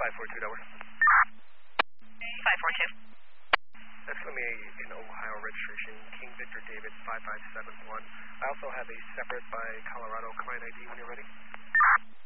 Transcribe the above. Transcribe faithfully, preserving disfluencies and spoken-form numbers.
five four two, that works. five four two. That's going to be an Ohio registration, King Victor David five five seven one. I also have a separate by Colorado client I D when you're ready.